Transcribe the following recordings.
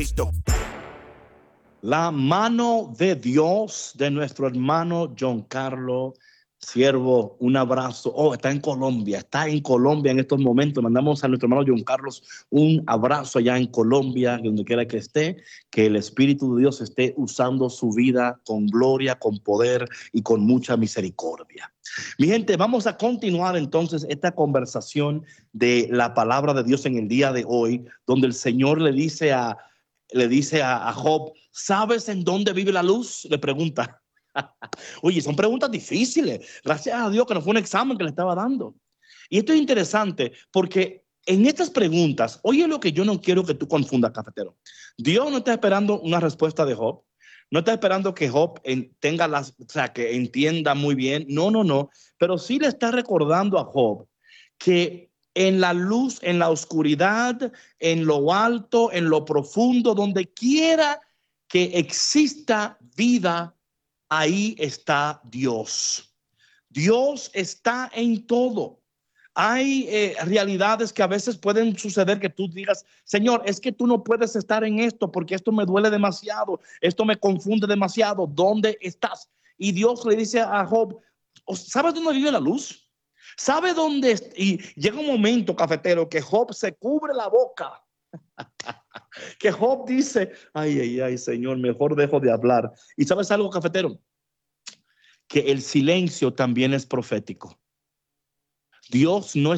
Listo. La mano de Dios de nuestro hermano John Carlos, siervo, un abrazo. Oh, está en Colombia en estos momentos. Mandamos a nuestro hermano John Carlos un abrazo allá en Colombia, donde quiera que esté, que el Espíritu de Dios esté usando su vida con gloria, con poder y con mucha misericordia. Mi gente, vamos a continuar entonces esta conversación de la palabra de Dios en el día de hoy, donde el Señor le dice a Job, ¿sabes en dónde vive la luz? Le pregunta. Oye, son preguntas difíciles. Gracias a Dios que no fue un examen que le estaba dando. Y esto es interesante porque en estas preguntas, oye lo que yo no quiero que tú confundas, cafetero. Dios no está esperando una respuesta de Job. No está esperando que Job que entienda muy bien. No. Pero sí le está recordando a Job que en la luz, en la oscuridad, en lo alto, en lo profundo, donde quiera que exista vida, ahí está Dios. Dios está en todo. Hay realidades que a veces pueden suceder que tú digas, Señor, es que tú no puedes estar en esto porque esto me duele demasiado, esto me confunde demasiado. ¿Dónde estás? Y Dios le dice a Job, ¿sabes dónde vive la luz? ¿Sabe dónde? Y llega un momento, cafetero, que Job se cubre la boca. Que Job dice, ay, Señor, mejor dejo de hablar. ¿Y sabes algo, cafetero? Que el silencio también es profético. Dios no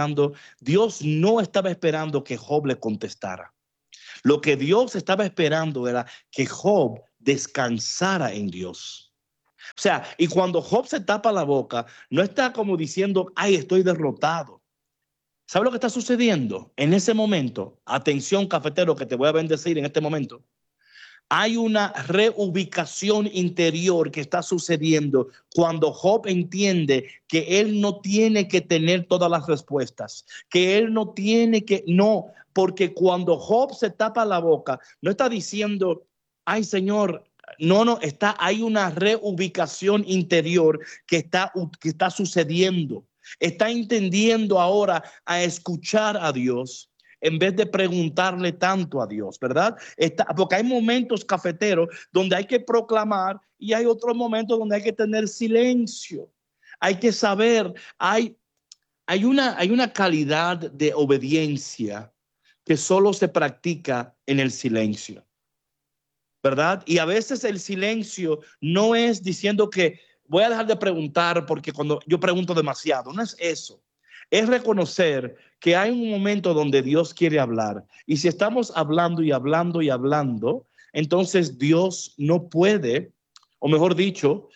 estaba esperando que Job le contestara. Lo que Dios estaba esperando era que Job descansara en Dios. O sea, y cuando Job se tapa la boca, no está como diciendo, ay, estoy derrotado. ¿Sabe lo que está sucediendo? En ese momento, atención, cafetero, que te voy a bendecir en este momento. Hay una reubicación interior que está sucediendo cuando Job entiende que él no tiene que tener todas las respuestas, que él no tiene que, no, porque cuando Job se tapa la boca, no está diciendo, ay, Señor, no, hay una reubicación interior que está sucediendo. Está entendiendo ahora a escuchar a Dios en vez de preguntarle tanto a Dios, ¿verdad? Porque hay momentos, cafeteros, donde hay que proclamar y hay otros momentos donde hay que tener silencio. Hay que saber, hay una calidad de obediencia que solo se practica en el silencio, ¿verdad? Y a veces el silencio no es diciendo que voy a dejar de preguntar porque cuando yo pregunto demasiado, no es eso. Es reconocer que hay un momento donde Dios quiere hablar. Y si estamos hablando y hablando y hablando, entonces Dios no puede, o mejor dicho,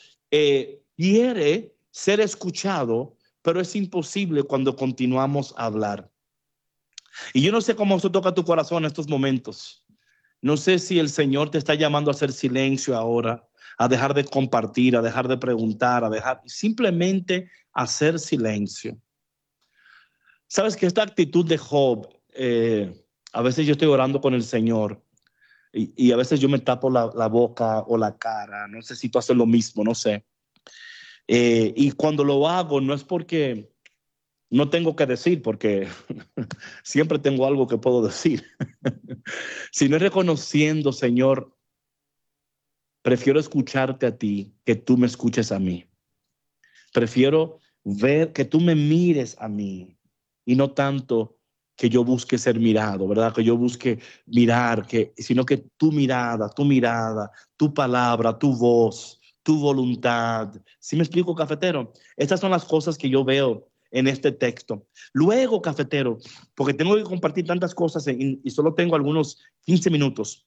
quiere ser escuchado, pero es imposible cuando continuamos a hablar. Y yo no sé cómo esto toca tu corazón en estos momentos. No sé si el Señor te está llamando a hacer silencio ahora, a dejar de compartir, a dejar de preguntar, simplemente hacer silencio. Sabes que esta actitud de Job, a veces yo estoy orando con el Señor y a veces yo me tapo la boca o la cara. No sé si tú haces lo mismo, no sé. Y cuando lo hago no es porque no tengo que decir, porque siempre tengo algo que puedo decir, sino reconociendo, Señor, prefiero escucharte a ti que tú me escuches a mí. Prefiero ver que tú me mires a mí y no tanto que yo busque ser mirado, ¿verdad? Que yo busque mirar, sino que tu mirada, tu palabra, tu voz, tu voluntad. ¿Sí me explico, cafetero? Estas son las cosas que yo veo en este texto. Luego, cafetero, porque tengo que compartir tantas cosas y solo tengo algunos 15 minutos.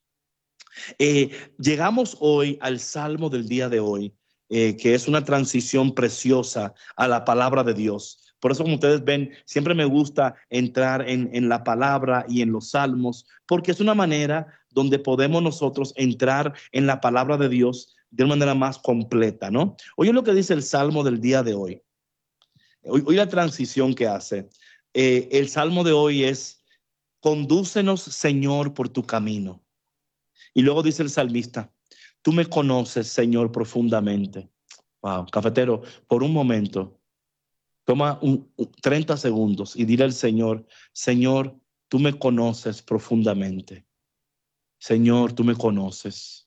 Llegamos hoy al Salmo del día de hoy, que es una transición preciosa a la palabra de Dios. Por eso, como ustedes ven, siempre me gusta entrar en la palabra y en los salmos, porque es una manera donde podemos nosotros entrar en la palabra de Dios de una manera más completa, ¿no? Oye lo que dice el Salmo del día de hoy. Hoy la transición que hace. El Salmo de hoy es, condúcenos, Señor, por tu camino. Y luego dice el salmista, tú me conoces, Señor, profundamente. Wow, cafetero, por un momento, toma 30 segundos y dile al Señor, Señor, tú me conoces profundamente. Señor, tú me conoces.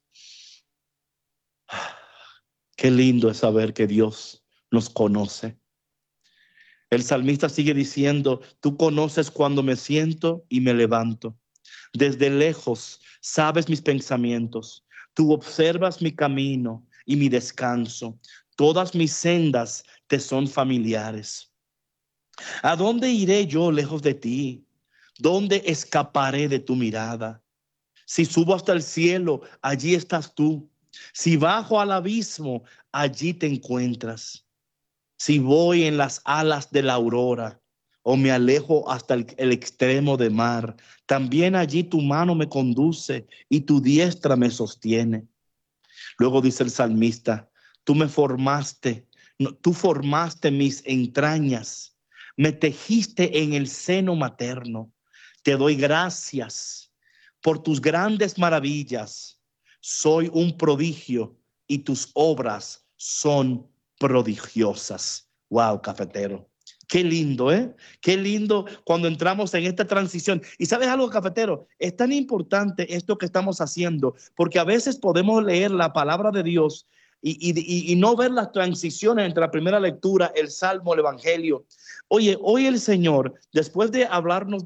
Qué lindo es saber que Dios nos conoce. El salmista sigue diciendo, tú conoces cuando me siento y me levanto. Desde lejos sabes mis pensamientos. Tú observas mi camino y mi descanso. Todas mis sendas te son familiares. ¿A dónde iré yo lejos de ti? ¿Dónde escaparé de tu mirada? Si subo hasta el cielo, allí estás tú. Si bajo al abismo, allí te encuentras. Si voy en las alas de la aurora o me alejo hasta el extremo de mar, también allí tu mano me conduce y tu diestra me sostiene. Luego dice el salmista, tú me formaste, no, tú formaste mis entrañas, me tejiste en el seno materno. Te doy gracias por tus grandes maravillas. Soy un prodigio y tus obras son prodigiosas. Wow, cafetero. Qué lindo, ¿eh? Qué lindo cuando entramos en esta transición. Y sabes algo, cafetero, es tan importante esto que estamos haciendo, porque a veces podemos leer la palabra de Dios y no ver las transiciones entre la primera lectura, el Salmo, el Evangelio. Oye, hoy el Señor, después de hablarnos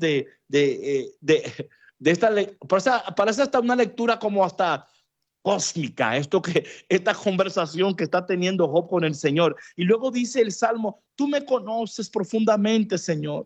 de esta, parece hasta una lectura como hasta cósmica, esta conversación que está teniendo Job con el Señor. Y luego dice el Salmo, tú me conoces profundamente, Señor.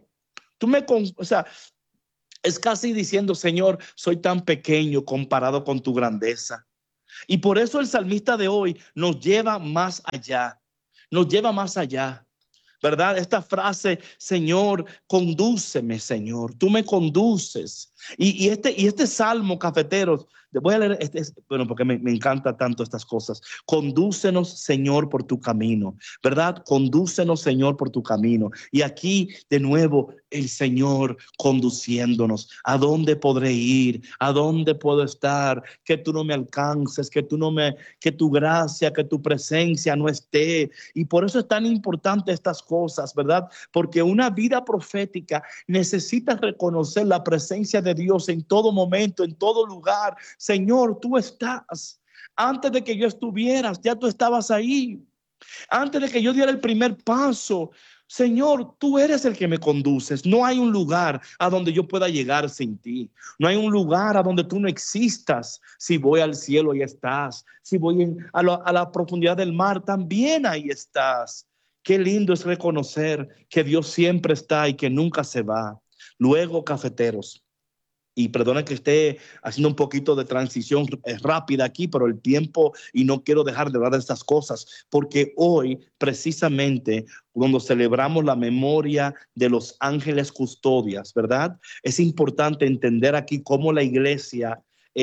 O sea, es casi diciendo, Señor, soy tan pequeño comparado con tu grandeza. Y por eso el salmista de hoy nos lleva más allá, nos lleva más allá. ¿Verdad? Esta frase, Señor, condúceme, Señor, tú me conduces. Y este salmo, cafeteros, voy a leer, bueno, porque me encanta tanto estas cosas. Condúcenos, Señor, por tu camino, ¿verdad? Condúcenos, Señor, por tu camino. Y aquí, de nuevo, el Señor conduciéndonos. ¿A dónde podré ir? ¿A dónde puedo estar? Que tú no me alcances, que tu gracia, que tu presencia no esté. Y por eso es tan importante estas cosas, ¿verdad? Porque una vida profética necesita reconocer la presencia de Dios en todo momento, en todo lugar. Señor, tú estás. Antes de que yo estuviera, ya tú estabas ahí. Antes de que yo diera el primer paso, Señor, tú eres el que me conduces. No hay un lugar a donde yo pueda llegar sin ti. No hay un lugar a donde tú no existas. Si voy al cielo, ahí estás. Si voy a la profundidad del mar, también ahí estás. Qué lindo es reconocer que Dios siempre está y que nunca se va. Luego, cafeteros, y perdona que esté haciendo un poquito de transición rápida aquí, pero el tiempo, y no quiero dejar de hablar de estas cosas, porque hoy precisamente cuando celebramos la memoria de los ángeles custodias, ¿verdad? Es importante entender aquí cómo la iglesia,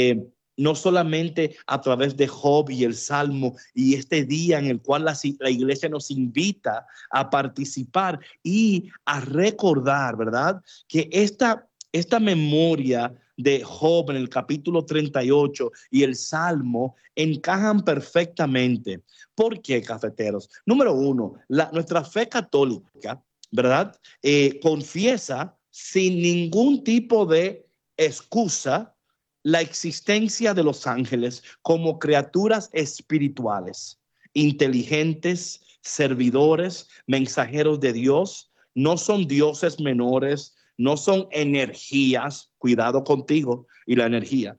no solamente a través de Job y el Salmo y este día en el cual la iglesia nos invita a participar y a recordar, ¿verdad? Que esta memoria de Job en el capítulo 38 y el Salmo encajan perfectamente. ¿Por qué, cafeteros? Número uno, nuestra fe católica, ¿verdad? Confiesa sin ningún tipo de excusa la existencia de los ángeles como criaturas espirituales, inteligentes, servidores, mensajeros de Dios. No son dioses menores, no son energías, cuidado contigo y la energía,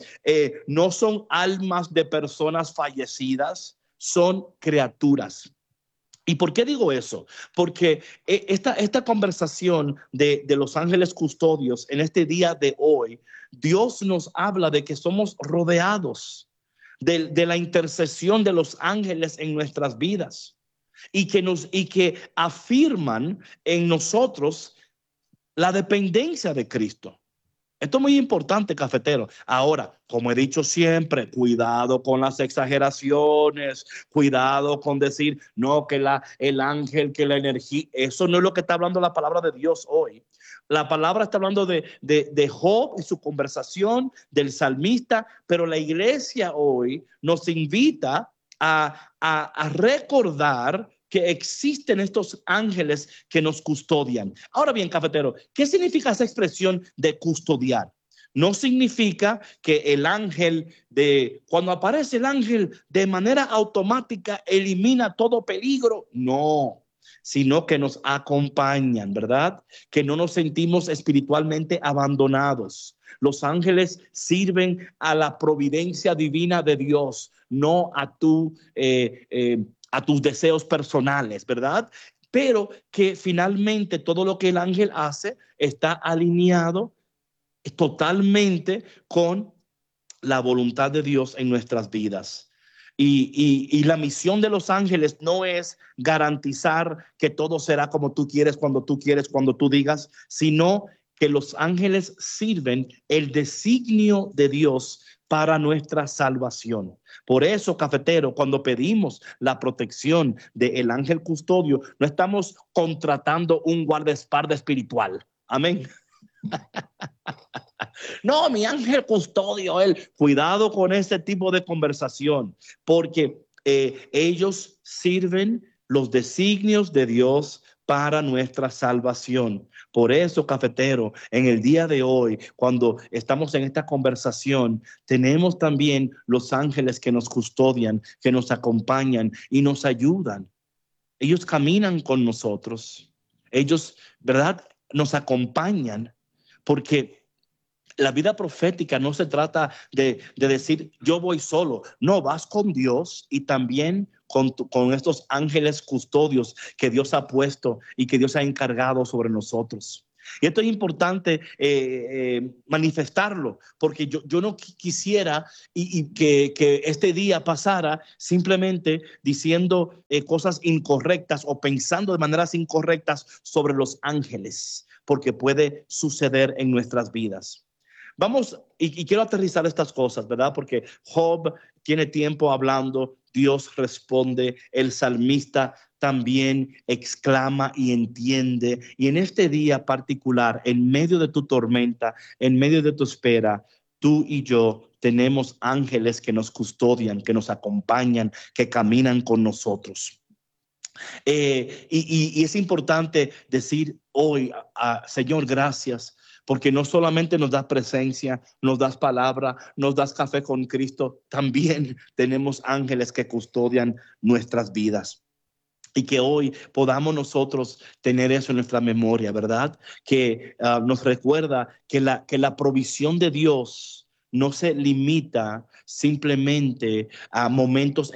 no son almas de personas fallecidas, son criaturas. ¿Y por qué digo eso? Porque esta conversación de los ángeles custodios en este día de hoy, Dios nos habla de que somos rodeados de la intercesión de los ángeles en nuestras vidas y que afirman en nosotros la dependencia de Cristo. Esto es muy importante, cafetero. Ahora, como he dicho siempre, cuidado con las exageraciones, cuidado con decir, no, que el ángel, que la energía, eso no es lo que está hablando la palabra de Dios hoy. La palabra está hablando de Job y su conversación, del salmista, pero la iglesia hoy nos invita a recordar que existen estos ángeles que nos custodian. Ahora bien, cafetero, ¿qué significa esa expresión de custodiar? No significa que el ángel cuando aparece el ángel de manera automática elimina todo peligro. No, sino que nos acompañan, ¿verdad? Que no nos sentimos espiritualmente abandonados. Los ángeles sirven a la providencia divina de Dios, no a tus deseos personales, ¿verdad? Pero que finalmente todo lo que el ángel hace está alineado totalmente con la voluntad de Dios en nuestras vidas. Y la misión de los ángeles no es garantizar que todo será como tú quieres, cuando tú digas, sino que los ángeles sirven el designio de Dios para nuestra salvación. Por eso, cafetero, cuando pedimos la protección del ángel custodio, no estamos contratando un guardaespaldas espiritual. Amén. No, mi ángel custodio, él. Cuidado con ese tipo de conversación, porque ellos sirven los designios de Dios para nuestra salvación. Por eso, cafetero, en el día de hoy, cuando estamos en esta conversación, tenemos también los ángeles que nos custodian, que nos acompañan y nos ayudan. Ellos caminan con nosotros. Ellos, ¿verdad? Nos acompañan porque la vida profética no se trata de decir yo voy solo. No, vas con Dios y también con estos ángeles custodios que Dios ha puesto y que Dios ha encargado sobre nosotros. Y esto es importante manifestarlo, porque yo no quisiera que este día pasara simplemente diciendo cosas incorrectas o pensando de maneras incorrectas sobre los ángeles, porque puede suceder en nuestras vidas. Vamos, y quiero aterrizar estas cosas, ¿verdad? Porque Job tiene tiempo hablando, Dios responde, el salmista también exclama y entiende. Y en este día particular, en medio de tu tormenta, en medio de tu espera, tú y yo tenemos ángeles que nos custodian, que nos acompañan, que caminan con nosotros. Y es importante decir hoy, Señor, gracias, porque no solamente nos das presencia, nos das palabra, nos das café con Cristo, también tenemos ángeles que custodian nuestras vidas. Y que hoy podamos nosotros tener eso en nuestra memoria, ¿verdad? Que nos recuerda que la provisión de Dios no se limita simplemente a momentos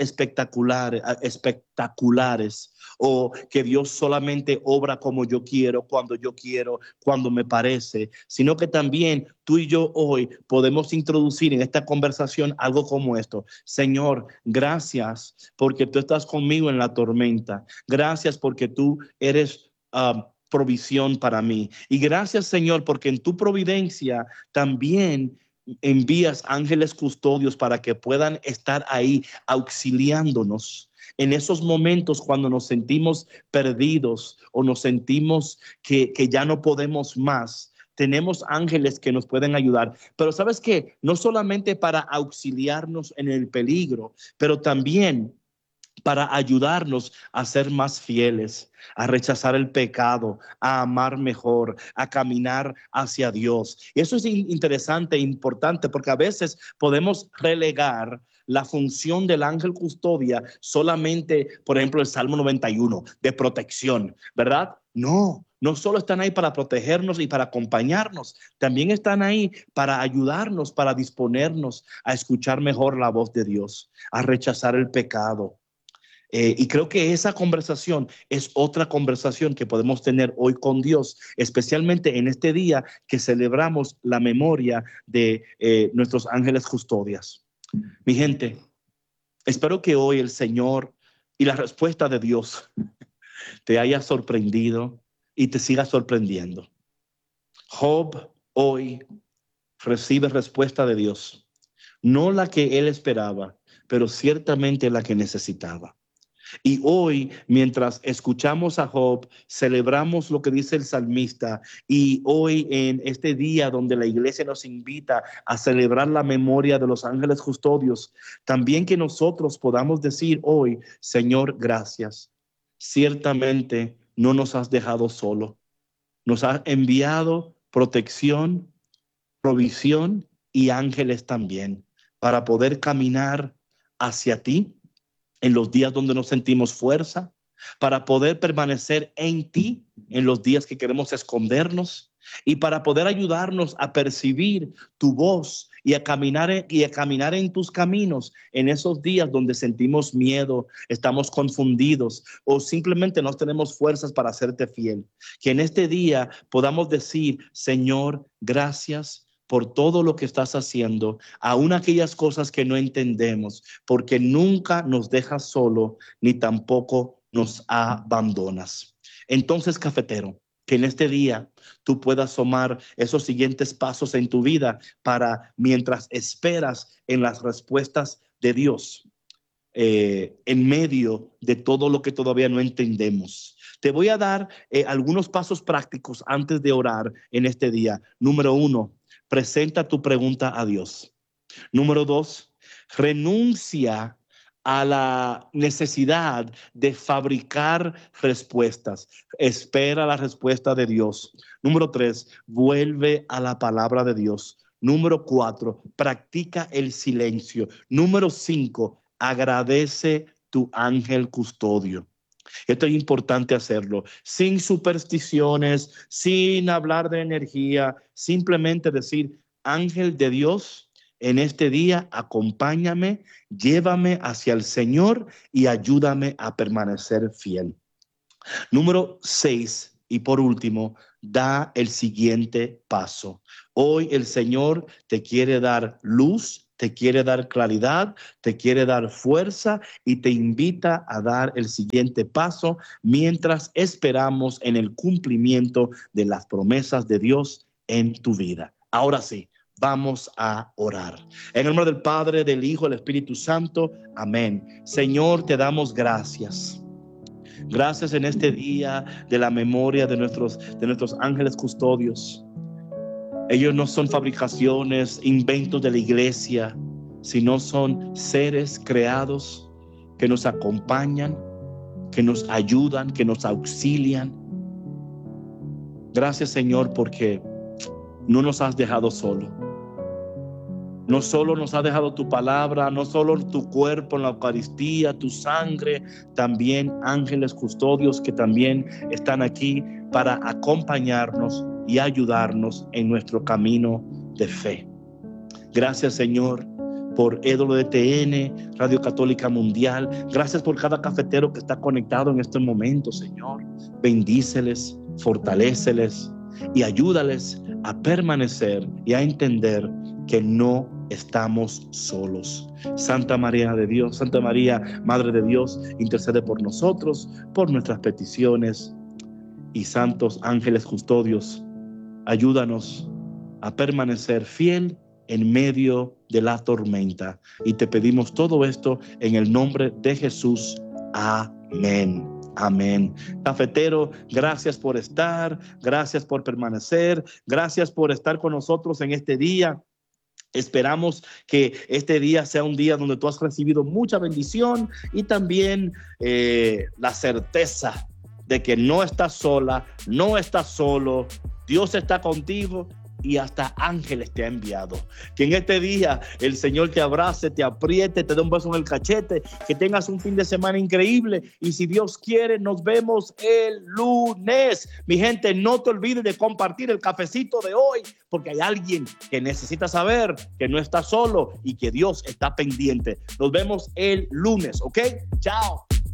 espectaculares, o que Dios solamente obra como yo quiero, cuando me parece, sino que también tú y yo hoy podemos introducir en esta conversación algo como esto. Señor, gracias porque tú estás conmigo en la tormenta. Gracias porque tú eres provisión para mí. Y gracias, Señor, porque en tu providencia también envías ángeles custodios para que puedan estar ahí auxiliándonos en esos momentos cuando nos sentimos perdidos o nos sentimos que ya no podemos más. Tenemos ángeles que nos pueden ayudar, pero ¿sabes qué? No solamente para auxiliarnos en el peligro, pero también para ayudarnos a ser más fieles, a rechazar el pecado, a amar mejor, a caminar hacia Dios. Y eso es interesante e importante, porque a veces podemos relegar la función del ángel custodia solamente, por ejemplo, el Salmo 91 de protección, ¿verdad? No solo están ahí para protegernos y para acompañarnos, también están ahí para ayudarnos, para disponernos a escuchar mejor la voz de Dios, a rechazar el pecado. Y creo que esa conversación es otra conversación que podemos tener hoy con Dios, especialmente en este día que celebramos la memoria de nuestros ángeles custodias. Mi gente, espero que hoy el Señor y la respuesta de Dios te haya sorprendido y te siga sorprendiendo. Job hoy recibe respuesta de Dios, no la que él esperaba, pero ciertamente la que necesitaba. Y hoy, mientras escuchamos a Job, celebramos lo que dice el salmista. Y hoy, en este día donde la iglesia nos invita a celebrar la memoria de los ángeles custodios, también que nosotros podamos decir hoy, Señor, gracias. Ciertamente no nos has dejado solo. Nos has enviado protección, provisión y ángeles también para poder caminar hacia ti en los días donde no sentimos fuerza, para poder permanecer en ti en los días que queremos escondernos y para poder ayudarnos a percibir tu voz y a caminar en tus caminos en esos días donde sentimos miedo, estamos confundidos o simplemente no tenemos fuerzas para hacerte fiel. Que en este día podamos decir, Señor, gracias por todo lo que estás haciendo, aún aquellas cosas que no entendemos, porque nunca nos dejas solo ni tampoco nos abandonas. Entonces, cafetero, que en este día tú puedas tomar esos siguientes pasos en tu vida para mientras esperas en las respuestas de Dios, en medio de todo lo que todavía no entendemos. Te voy a dar algunos pasos prácticos antes de orar en este día. Número 1, presenta tu pregunta a Dios. Número 2, renuncia a la necesidad de fabricar respuestas. Espera la respuesta de Dios. Número 3, vuelve a la palabra de Dios. Número 4, practica el silencio. Número 5, agradece tu ángel custodio. Esto es importante hacerlo sin supersticiones, sin hablar de energía, simplemente decir, ángel de Dios, en este día acompáñame, llévame hacia el Señor y ayúdame a permanecer fiel. Número 6, y por último, da el siguiente paso. Hoy el Señor te quiere dar luz, te quiere dar claridad, te quiere dar fuerza y te invita a dar el siguiente paso mientras esperamos en el cumplimiento de las promesas de Dios en tu vida. Ahora sí, vamos a orar. En el nombre del Padre, del Hijo, del Espíritu Santo. Amén. Señor, te damos gracias. Gracias en este día de la memoria de nuestros ángeles custodios. Ellos no son fabricaciones, inventos de la iglesia, sino son seres creados que nos acompañan, que nos ayudan, que nos auxilian. Gracias, Señor, porque no nos has dejado solo. No solo nos ha dejado tu palabra, no solo tu cuerpo en la Eucaristía, tu sangre, también ángeles custodios que también están aquí para acompañarnos y ayudarnos en nuestro camino de fe. Gracias, Señor, por EWTN, Radio Católica Mundial. Gracias por cada cafetero que está conectado en este momento, Señor. Bendíceles, fortaléceles y ayúdales a permanecer y a entender que no estamos solos. Santa María de Dios, Santa María, Madre de Dios, intercede por nosotros, por nuestras peticiones. Y santos ángeles custodios, ayúdanos a permanecer fiel en medio de la tormenta. Y te pedimos todo esto en el nombre de Jesús. Amén. Amén. Cafetero, gracias por estar, gracias por permanecer, gracias por estar con nosotros en este día. Esperamos que este día sea un día donde tú has recibido mucha bendición y también la certeza de que no estás sola, no estás solo, Dios está contigo y hasta ángeles te ha enviado. Que en este día el Señor te abrace, te apriete, te dé un beso en el cachete, que tengas un fin de semana increíble y si Dios quiere nos vemos el lunes. Mi gente, no te olvides de compartir el cafecito de hoy porque hay alguien que necesita saber que no está solo y que Dios está pendiente. Nos vemos el lunes, ¿ok? Chao.